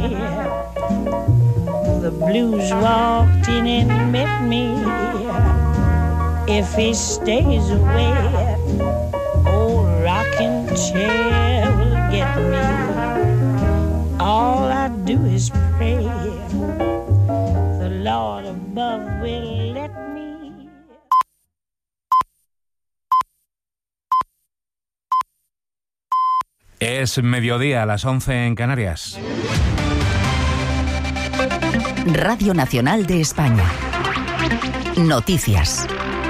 The blues walked in and met me. If he stays away, old rocking chair will get me. All I do is pray, the Lord above will let me. Es mediodía, a las 11 en Canarias. Radio Nacional de España. Noticias.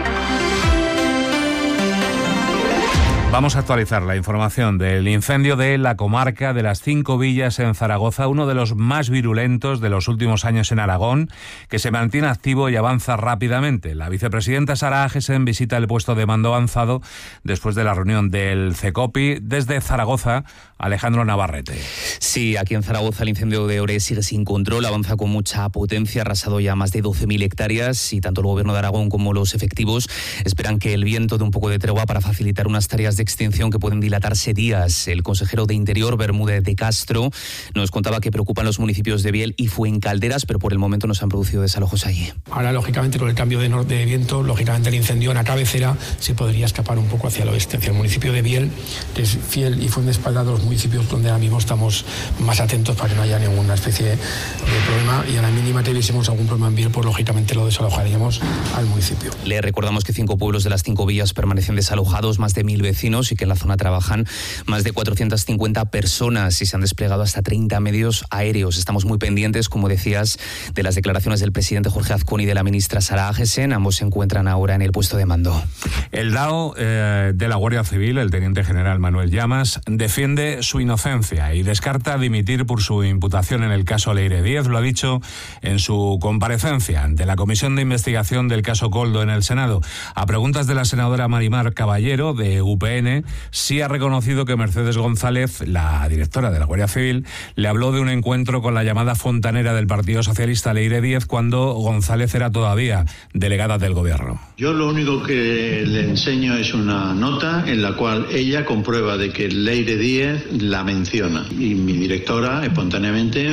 Vamos a actualizar la información del incendio de la comarca de las 5 Villas en Zaragoza, uno de los más virulentos de los últimos años en Aragón, que se mantiene activo y avanza rápidamente. La vicepresidenta Sara Agesen visita el puesto de mando avanzado después de la reunión del CECOPI. Desde Zaragoza, Alejandro Navarrete. Sí, aquí en Zaragoza el incendio de Ore sigue sin control, avanza con mucha potencia, ha arrasado ya más de 12.000 hectáreas y tanto el gobierno de Aragón como los efectivos esperan que el viento dé un poco de tregua para facilitar unas tareas de extinción que pueden dilatarse días. El consejero de Interior, Bermúdez de Castro, nos contaba que preocupan los municipios de Biel y Fuencalderas, pero por el momento no se han producido desalojos allí. Ahora, lógicamente, con el cambio de norte de viento, lógicamente el incendio en la cabecera se podría escapar un poco hacia el oeste, hacia el municipio de Biel, que es Fiel y Fuenespalda, los municipios donde ahora mismo estamos más atentos para que no haya ninguna especie de problema, y a la mínima que viésemos algún problema en Biel, pues lógicamente lo desalojaríamos al municipio. Le recordamos que 5 pueblos de las 5 villas permanecen desalojados, más de 1.000 vecinos, y que en la zona trabajan más de 450 personas y se han desplegado hasta 30 medios aéreos. Estamos muy pendientes, como decías, de las declaraciones del presidente Jorge Azcón y de la ministra Sara Agesen. Ambos se encuentran ahora en el puesto de mando. El DAO de la Guardia Civil, el teniente general Manuel Llamas, defiende su inocencia y descarta dimitir por su imputación en el caso Leire Díez. Lo ha dicho en su comparecencia ante la Comisión de Investigación del caso Koldo en el Senado. A preguntas de la senadora Marimar Caballero, de UPN, sí ha reconocido que Mercedes González, la directora de la Guardia Civil, le habló de un encuentro con la llamada fontanera del Partido Socialista, Leire Díez, cuando González era todavía delegada del Gobierno. Yo lo único que le enseño es una nota en la cual ella comprueba de que Leire Díez la menciona. Y mi directora espontáneamente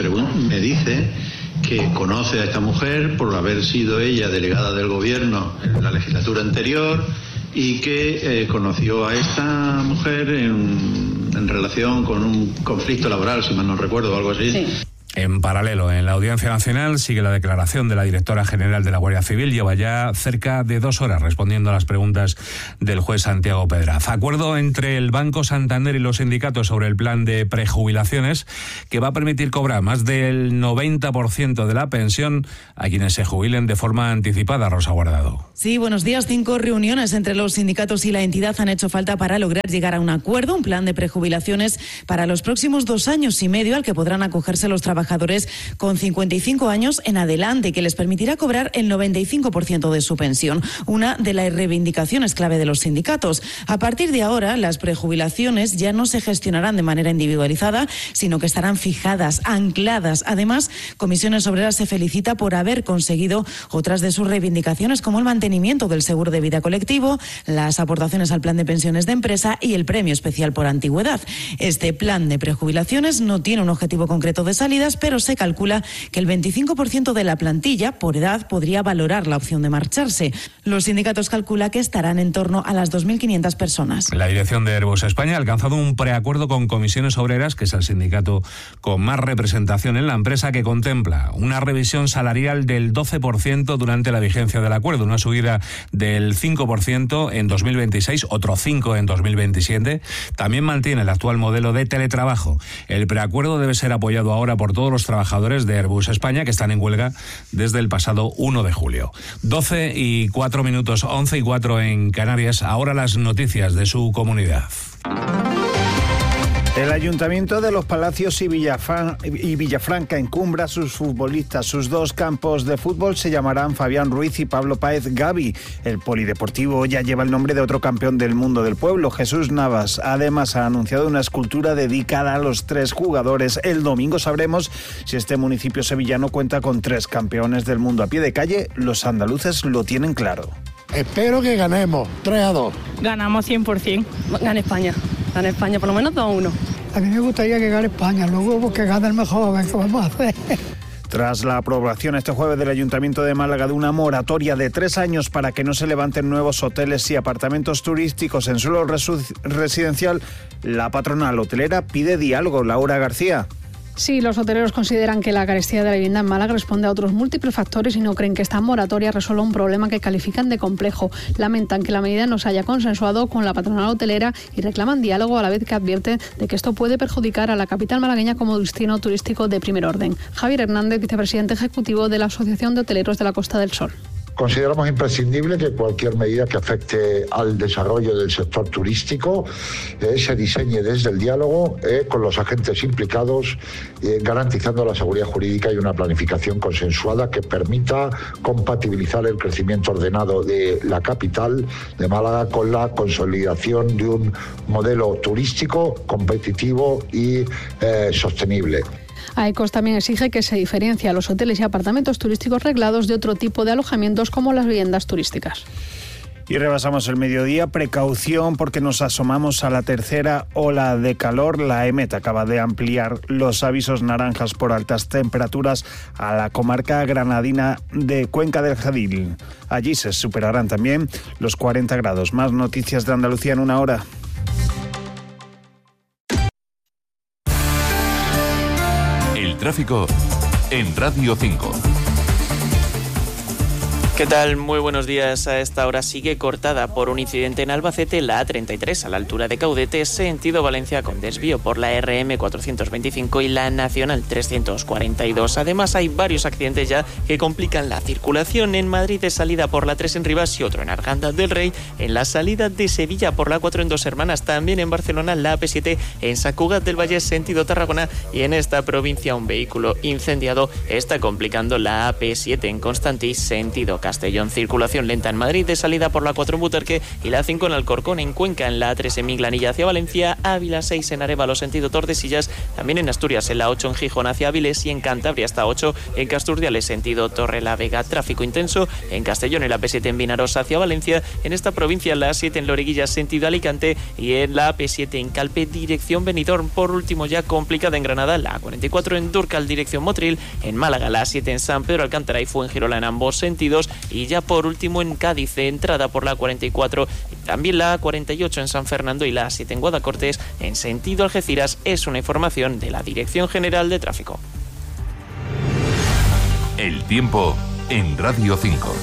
me dice que conoce a esta mujer por haber sido ella delegada del Gobierno en la legislatura anterior, y que conoció a esta mujer en relación con un conflicto laboral, si mal no recuerdo, o algo así. Sí. En paralelo, en la Audiencia Nacional sigue la declaración de la directora general de la Guardia Civil. Lleva ya cerca de 2 horas respondiendo a las preguntas del juez Santiago Pedraz. Acuerdo entre el Banco Santander y los sindicatos sobre el plan de prejubilaciones que va a permitir cobrar más del 90% de la pensión a quienes se jubilen de forma anticipada. Rosa Guardado. Sí, buenos días. 5 reuniones entre los sindicatos y la entidad han hecho falta para lograr llegar a un acuerdo, un plan de prejubilaciones para los próximos 2 años y medio al que podrán acogerse los trabajadores con 55 años en adelante, que les permitirá cobrar el 95% de su pensión, una de las reivindicaciones clave de los sindicatos. A partir de ahora, las prejubilaciones ya no se gestionarán de manera individualizada, sino que estarán fijadas, ancladas. Además, Comisiones Obreras se felicita por haber conseguido otras de sus reivindicaciones, como el mantenimiento del seguro de vida colectivo, las aportaciones al plan de pensiones de empresa y el premio especial por antigüedad. Este plan de prejubilaciones no tiene un objetivo concreto de salidas, pero se calcula que el 25% de la plantilla, por edad, podría valorar la opción de marcharse. Los sindicatos calculan que estarán en torno a las 2.500 personas. La dirección de Airbus España ha alcanzado un preacuerdo con Comisiones Obreras, que es el sindicato con más representación en la empresa, que contempla una revisión salarial del 12% durante la vigencia del acuerdo, una subida del 5% en 2026, otro 5% en 2027. También mantiene el actual modelo de teletrabajo. El preacuerdo debe ser apoyado ahora por todos los trabajadores de Airbus España, que están en huelga desde el pasado 1 de julio. 12:04, 11:04 en Canarias. Ahora las noticias de su comunidad. El Ayuntamiento de Los Palacios y Villafranca encumbra a sus futbolistas. Sus 2 campos de fútbol se llamarán Fabián Ruiz y Pablo Páez Gavi. El polideportivo ya lleva el nombre de otro campeón del mundo del pueblo, Jesús Navas. Además, ha anunciado una escultura dedicada a los 3 jugadores. El domingo sabremos si este municipio sevillano cuenta con 3 campeones del mundo a pie de calle. Los andaluces lo tienen claro. Espero que ganemos 3-2. Ganamos 100%. Gana España por lo menos 2-1. A mí me gustaría que gane España, luego pues, que gane el mejor, a ver qué vamos a hacer. Tras la aprobación este jueves del Ayuntamiento de Málaga de una moratoria de 3 años para que no se levanten nuevos hoteles y apartamentos turísticos en suelo residencial, la patronal hotelera pide diálogo. Laura García. Sí, los hoteleros consideran que la carestía de la vivienda en Málaga responde a otros múltiples factores y no creen que esta moratoria resuelva un problema que califican de complejo. Lamentan que la medida no se haya consensuado con la patronal hotelera y reclaman diálogo, a la vez que advierten de que esto puede perjudicar a la capital malagueña como destino turístico de primer orden. Javier Hernández, vicepresidente ejecutivo de la Asociación de Hoteleros de la Costa del Sol. Consideramos imprescindible que cualquier medida que afecte al desarrollo del sector turístico se diseñe desde el diálogo con los agentes implicados, garantizando la seguridad jurídica y una planificación consensuada que permita compatibilizar el crecimiento ordenado de la capital de Málaga con la consolidación de un modelo turístico competitivo y sostenible. AECOS también exige que se diferencie a los hoteles y apartamentos turísticos reglados de otro tipo de alojamientos como las viviendas turísticas. Y rebasamos el mediodía. Precaución porque nos asomamos a la tercera ola de calor. La EMET acaba de ampliar los avisos naranjas por altas temperaturas a la comarca granadina de Cuenca del Jadil. Allí se superarán también los 40 grados. Más noticias de Andalucía en una hora. Tráfico en Radio 5. ¿Qué tal? Muy buenos días. A esta hora sigue cortada por un incidente en Albacete la A33 a la altura de Caudete, sentido Valencia, con desvío por la RM 425 y la Nacional 342. Además, hay varios accidentes ya que complican la circulación. En Madrid de salida por la 3 en Rivas y otro en Arganda del Rey. En la salida de Sevilla por la 4 en Dos Hermanas. También en Barcelona la AP7 en Sant Cugat del Vallès, sentido Tarragona. Y en esta provincia un vehículo incendiado está complicando la AP7 en Constantí, sentido Castellón. Circulación lenta en Madrid de salida por la 4 en Butarque y la 5 en Alcorcón. En Cuenca en la A3 en Miglanilla hacia Valencia, Ávila 6 en Arévalo sentido Tordesillas. También en Asturias en la 8 en Gijón hacia Áviles y en Cantabria hasta 8 en Casturdiales sentido Torrelavega. Tráfico intenso en Castellón en la P7 en Vinarosa hacia Valencia. En esta provincia la A7 en Loreguilla sentido Alicante y en la P7 en Calpe dirección Benidorm. Por último, ya complicada en Granada la A44 en Durcal dirección Motril. En Málaga la A7 en San Pedro Alcántara y Fuengirola en ambos sentidos. Y ya por último en Cádiz, entrada por la 44 y también la A48 en San Fernando y la A7 en Guadacortes en sentido Algeciras. Es una información de la Dirección General de Tráfico. El tiempo en Radio 5.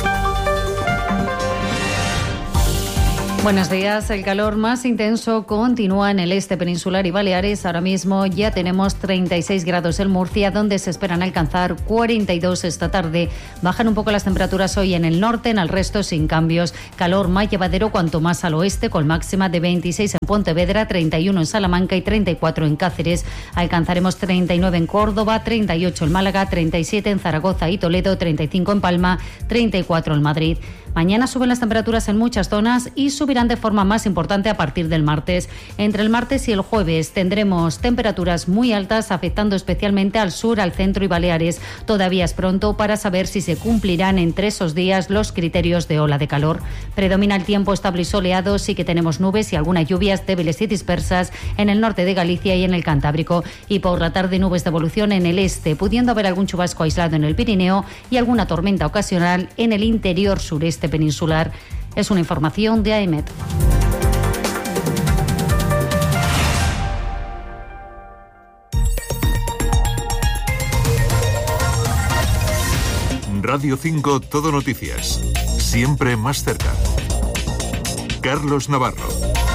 Buenos días. El calor más intenso continúa en el este peninsular y Baleares. Ahora mismo ya tenemos 36 grados en Murcia, donde se esperan alcanzar 42 esta tarde. Bajan un poco las temperaturas hoy en el norte, en el resto sin cambios. Calor más llevadero cuanto más al oeste, con máxima de 26 en Pontevedra, 31 en Salamanca y 34 en Cáceres. Alcanzaremos 39 en Córdoba, 38 en Málaga, 37 en Zaragoza y Toledo, 35 en Palma, 34 en Madrid. Mañana suben las temperaturas en muchas zonas y subirán de forma más importante a partir del martes. Entre el martes y el jueves tendremos temperaturas muy altas, afectando especialmente al sur, al centro y Baleares. Todavía es pronto para saber si se cumplirán entre esos días los criterios de ola de calor. Predomina el tiempo estable y soleado, sí que tenemos nubes y algunas lluvias débiles y dispersas en el norte de Galicia y en el Cantábrico. Y por la tarde nubes de evolución en el este, pudiendo haber algún chubasco aislado en el Pirineo y alguna tormenta ocasional en el interior sureste peninsular. Es una información de AEMET. Radio 5 Todo Noticias. Siempre más cerca. Carlos Navarro.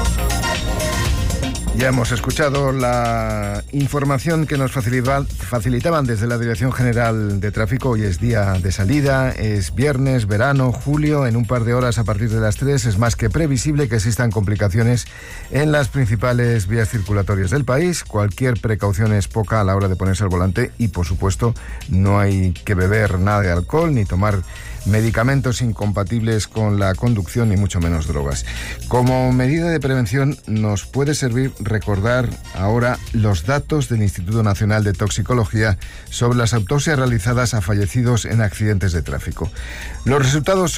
Ya hemos escuchado la información que nos facilitaban desde la Dirección General de Tráfico. Hoy es día de salida, es viernes, verano, julio. En un par de horas a partir de las 3 es más que previsible que existan complicaciones en las principales vías circulatorias del país. Cualquier precaución es poca a la hora de ponerse al volante y, por supuesto, no hay que beber nada de alcohol ni tomar medicamentos incompatibles con la conducción ni mucho menos drogas. Como medida de prevención nos puede servir recordar ahora los datos del Instituto Nacional de Toxicología sobre las autopsias realizadas a fallecidos en accidentes de tráfico. Los resultados son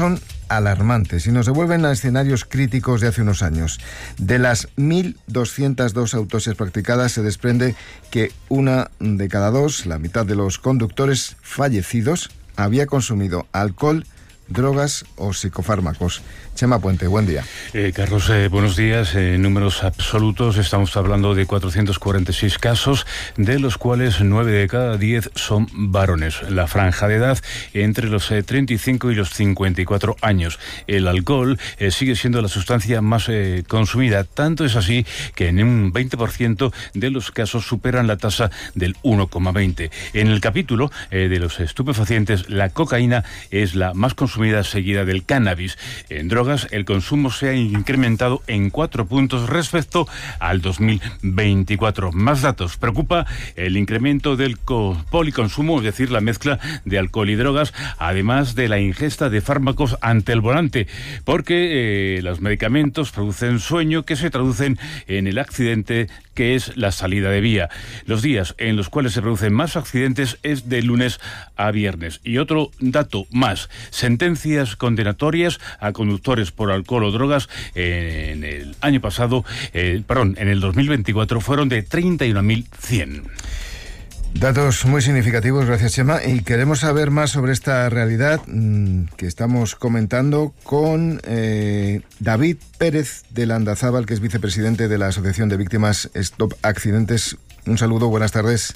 alarmantes y nos devuelven a escenarios críticos de hace unos años. De las 1.202 autopsias practicadas se desprende que 1 de cada 2, la mitad de los conductores fallecidos, había consumido alcohol, drogas o psicofármacos. Chema Puente, buen día. Carlos, buenos días. En números absolutos estamos hablando de 446 casos, de los cuales 9 de cada 10 son varones. La franja de edad entre los 35 y los 54 años. El alcohol sigue siendo la sustancia más consumida. Tanto es así que en un 20% de los casos superan la tasa del 1,20. En el capítulo de los estupefacientes, la cocaína es la más consumida, seguida del cannabis. En drogas, el consumo se ha incrementado en 4 puntos respecto al 2024. Más datos. Preocupa el incremento del policonsumo, es decir, la mezcla de alcohol y drogas, además de la ingesta de fármacos ante el volante, porque los medicamentos producen sueño que se traducen en el accidente, que es la salida de vía. Los días en los cuales se producen más accidentes es de lunes a viernes. Y otro dato más: sentencias condenatorias a conductores por alcohol o drogas en el año pasado, en el 2024 fueron de 31.100. Datos muy significativos, gracias Chema. Y queremos saber más sobre esta realidad que estamos comentando con David Pérez de Landazábal, que es vicepresidente de la Asociación de Víctimas Stop Accidentes. Un saludo, buenas tardes.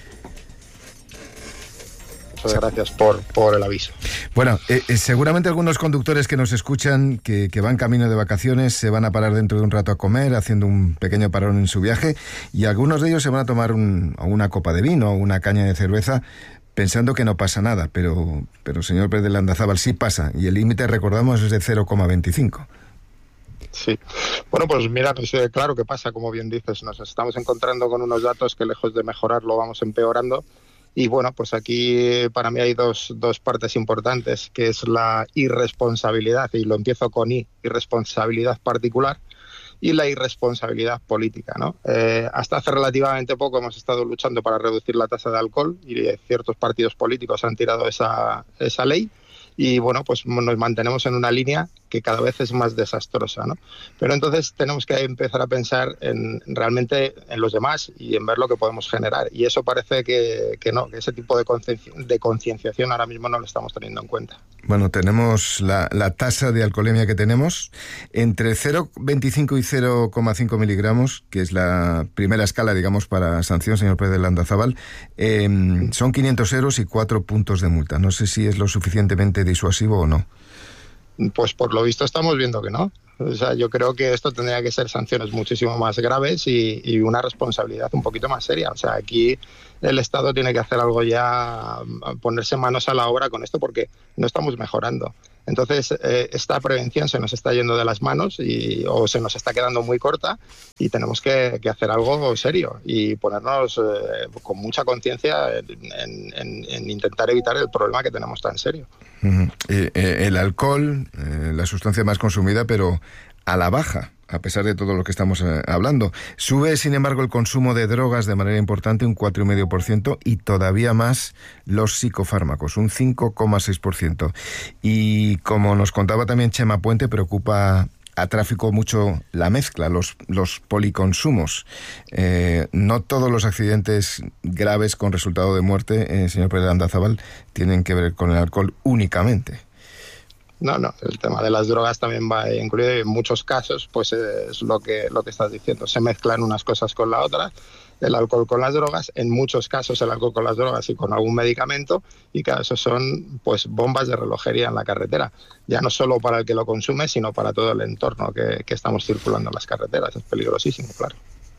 Muchas gracias por el aviso. Bueno, seguramente algunos conductores que nos escuchan, que van camino de vacaciones, se van a parar dentro de un rato a comer, haciendo un pequeño parón en su viaje, y algunos de ellos se van a tomar una copa de vino o una caña de cerveza, pensando que no pasa nada, pero señor Pérez de Landazábal, sí pasa, y el límite, recordamos, es de 0,25. Sí, bueno, pues mira, claro que pasa, como bien dices, nos estamos encontrando con unos datos que lejos de mejorar lo vamos empeorando. Y bueno, pues aquí para mí hay dos partes importantes, que es la irresponsabilidad, y lo empiezo con irresponsabilidad particular, y la irresponsabilidad política, ¿no? Hasta hace relativamente poco hemos estado luchando para reducir la tasa de alcohol, y ciertos partidos políticos han tirado esa ley, y bueno, pues nos mantenemos en una línea que cada vez es más desastrosa, ¿no? Pero entonces tenemos que empezar a pensar realmente en los demás y en ver lo que podemos generar, y eso parece que no, que ese tipo de concienciación ahora mismo no lo estamos teniendo en cuenta. Bueno, tenemos la tasa de alcoholemia que tenemos entre 0,25 y 0,5 miligramos, que es la primera escala, digamos, para sanción, señor Pérez de Landazábal. Son 500 euros y 4 puntos de multa. No sé si es lo suficientemente disuasivo o no. Pues por lo visto estamos viendo que no. O sea, yo creo que esto tendría que ser sanciones muchísimo más graves y una responsabilidad un poquito más seria. O sea, aquí el Estado tiene que hacer algo ya, ponerse manos a la obra con esto, porque no estamos mejorando. Entonces, esta prevención se nos está yendo de las manos o se nos está quedando muy corta, y tenemos que hacer algo serio y ponernos con mucha conciencia en intentar evitar el problema que tenemos tan serio. El alcohol, la sustancia más consumida, pero a la baja, a pesar de todo lo que estamos hablando. Sube, sin embargo, el consumo de drogas de manera importante, un 4,5%, y todavía más los psicofármacos, un 5,6%. Y como nos contaba también Chema Puente, preocupa a tráfico mucho la mezcla, los policonsumos. No todos los accidentes graves con resultado de muerte, señor Pérez de Landazábal, tienen que ver con el alcohol únicamente. No, el tema de las drogas también va incluido, y en muchos casos pues es lo que estás diciendo, se mezclan unas cosas con la otra, el alcohol con las drogas, en muchos casos el alcohol con las drogas y con algún medicamento, y cada eso son pues bombas de relojería en la carretera, ya no solo para el que lo consume, sino para todo el entorno que estamos circulando en las carreteras. Es peligrosísimo, claro.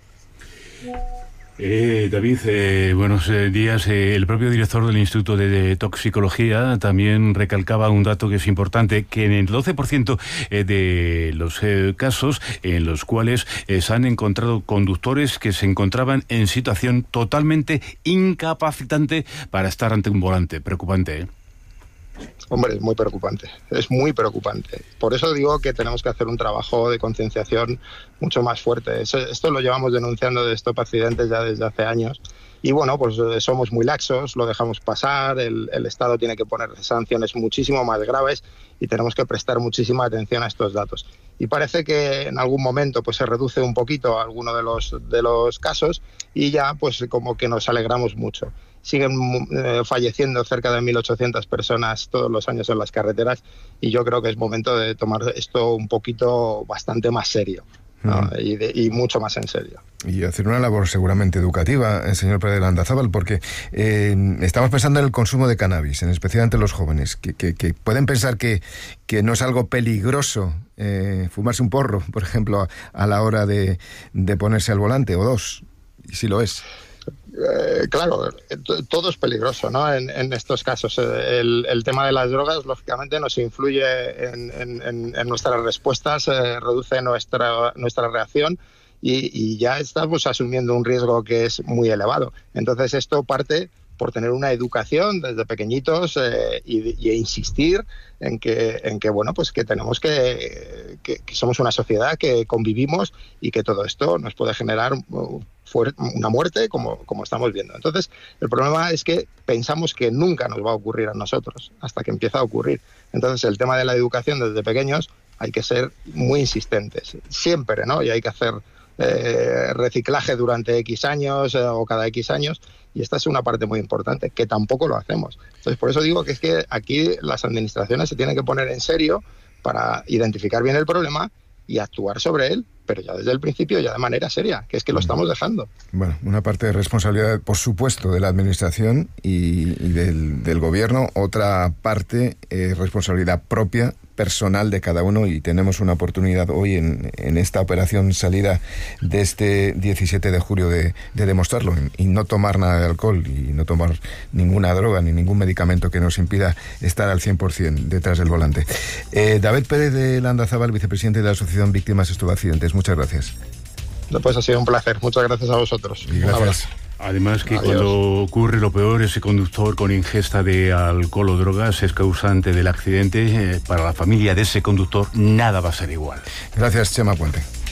David, buenos días. El propio director del Instituto de Toxicología también recalcaba un dato que es importante, que en el 12% de los casos en los cuales se han encontrado conductores que se encontraban en situación totalmente incapacitante para estar ante un volante. Preocupante, ¿eh? Hombre, es muy preocupante. Por eso digo que tenemos que hacer un trabajo de concienciación mucho más fuerte. Esto lo llevamos denunciando de Stop Accidentes ya desde hace años, Y bueno, pues somos muy laxos, lo dejamos pasar, el Estado tiene que poner sanciones muchísimo más graves y tenemos que prestar muchísima atención a estos datos. Y parece que en algún momento pues se reduce un poquito alguno de los casos y ya pues como que nos alegramos mucho. Siguen falleciendo cerca de 1.800 personas todos los años en las carreteras y yo creo que es momento de tomar esto un poquito bastante más serio, ¿no? Y mucho más en serio. Y hacer una labor seguramente educativa, señor Pérez de Landazábal, porque estamos pensando en el consumo de cannabis, en especial entre los jóvenes, que pueden pensar que no es algo peligroso fumarse un porro, por ejemplo, a la hora de ponerse al volante, o dos, y sí lo es. Claro, todo es peligroso, ¿no? En estos casos. El tema de las drogas, lógicamente, nos influye en nuestras respuestas, reduce nuestra reacción y ya estamos asumiendo un riesgo que es muy elevado. Entonces, esto parte por tener una educación desde pequeñitos y insistir en que bueno, pues que tenemos que somos una sociedad que convivimos y que todo esto nos puede generar una muerte como estamos viendo. Entonces, el problema es que pensamos que nunca nos va a ocurrir a nosotros hasta que empieza a ocurrir. Entonces, el tema de la educación desde pequeños hay que ser muy insistentes, siempre, ¿no? Y hay que hacer reciclaje durante X años o cada X años, y esta es una parte muy importante, que tampoco lo hacemos. Entonces, por eso digo que es que aquí las administraciones se tienen que poner en serio para identificar bien el problema y actuar sobre él, pero ya desde el principio, ya de manera seria, que es que lo estamos dejando. Bueno, una parte de responsabilidad, por supuesto, de la administración y del gobierno, otra parte responsabilidad propia, personal de cada uno, y tenemos una oportunidad hoy en esta operación salida de este 17 de julio de demostrarlo, y no tomar nada de alcohol y no tomar ninguna droga ni ningún medicamento que nos impida estar al 100% detrás del volante. David Pérez de Landazábal, vicepresidente de la Asociación Víctimas Estupefacientes, muchas gracias. Pues ha sido un placer, muchas gracias a vosotros. Y gracias. Además que cuando ocurre lo peor, ese conductor con ingesta de alcohol o drogas es causante del accidente, para la familia de ese conductor nada va a ser igual. Gracias, Chema Puente.